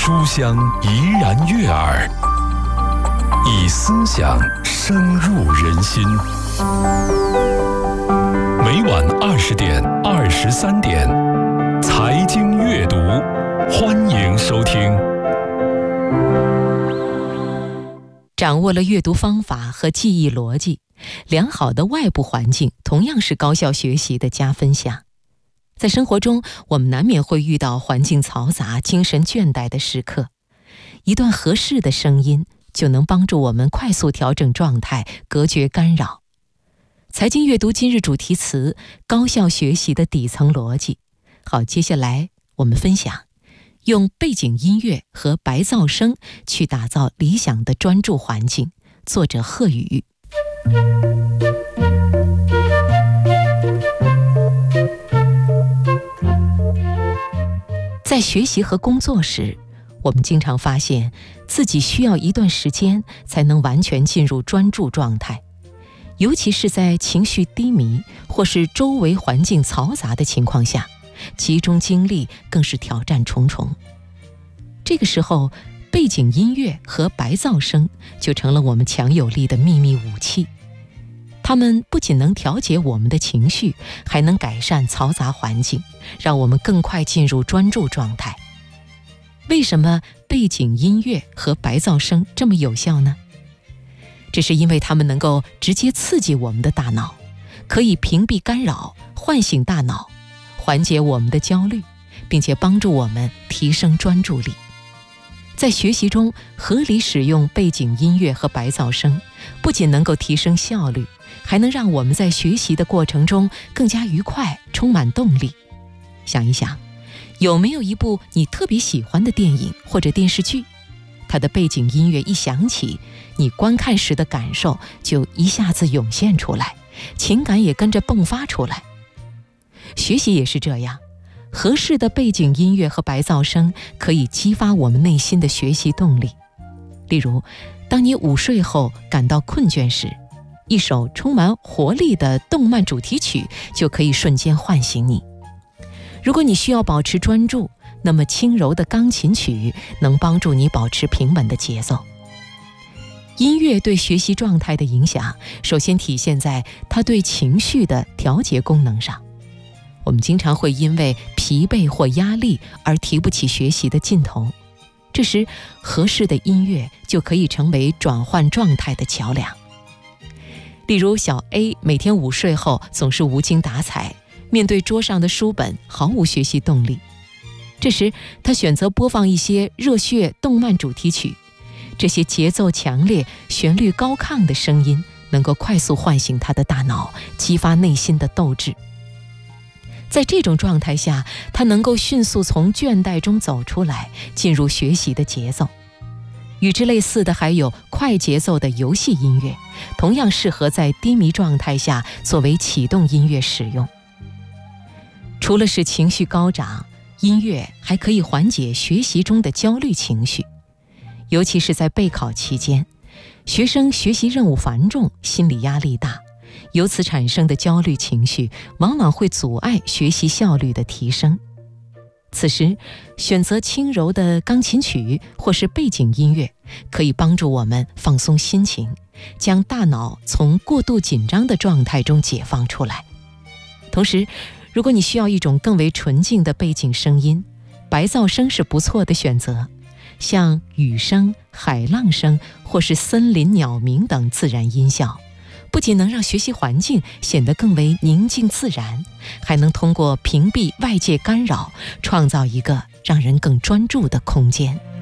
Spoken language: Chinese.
书香怡然悦耳，以思想深入人心。每晚20点、23点，财经阅读，欢迎收听。 掌握了阅读方法和记忆逻辑，良好的外部环境同样是高效学习的加分项。在生活中，我们难免会遇到环境嘈杂、精神倦怠的时刻，一段合适的声音就能帮助我们快速调整状态，隔绝干扰。财经阅读今日主题词：高效学习的底层逻辑。好，接下来我们分享用背景音乐和白噪声去打造理想的专注环境。作者贺宇。在学习和工作时，我们经常发现自己需要一段时间才能完全进入专注状态，尤其是在情绪低迷或是周围环境嘈杂的情况下，集中精力更是挑战重重。这个时候，背景音乐和白噪声就成了我们强有力的秘密武器。它们不仅能调节我们的情绪，还能改善嘈杂环境，让我们更快进入专注状态。为什么背景音乐和白噪声这么有效呢？这是因为它们能够直接刺激我们的大脑，可以屏蔽干扰，唤醒大脑，缓解我们的焦虑，并且帮助我们提升专注力。在学习中，合理使用背景音乐和白噪声，不仅能够提升效率，还能让我们在学习的过程中更加愉快，充满动力。想一想，有没有一部你特别喜欢的电影或者电视剧？它的背景音乐一响起，你观看时的感受就一下子涌现出来，情感也跟着迸发出来。学习也是这样，合适的背景音乐和白噪声可以激发我们内心的学习动力。例如，当你午睡后感到困倦时，一首充满活力的动漫主题曲就可以瞬间唤醒你。如果你需要保持专注，那么轻柔的钢琴曲能帮助你保持平稳的节奏。音乐对学习状态的影响，首先体现在它对情绪的调节功能上。我们经常会因为疲惫或压力而提不起学习的劲头，这时合适的音乐就可以成为转换状态的桥梁。例如，小 A 每天午睡后总是无精打采，面对桌上的书本毫无学习动力。这时他选择播放一些热血动漫主题曲，这些节奏强烈、旋律高亢的声音能够快速唤醒他的大脑，激发内心的斗志。在这种状态下，他能够迅速从倦怠中走出来，进入学习的节奏。与之类似的还有快节奏的游戏音乐，同样适合在低迷状态下作为启动音乐使用。除了使情绪高涨，音乐还可以缓解学习中的焦虑情绪，尤其是在备考期间，学生学习任务繁重，心理压力大，由此产生的焦虑情绪往往会阻碍学习效率的提升。此时，选择轻柔的钢琴曲或是背景音乐，可以帮助我们放松心情，将大脑从过度紧张的状态中解放出来。同时，如果你需要一种更为纯净的背景声音，白噪声是不错的选择，像雨声、海浪声或是森林鸟鸣等自然音效，不仅能让学习环境显得更为宁静自然，还能通过屏蔽外界干扰，创造一个让人更专注的空间。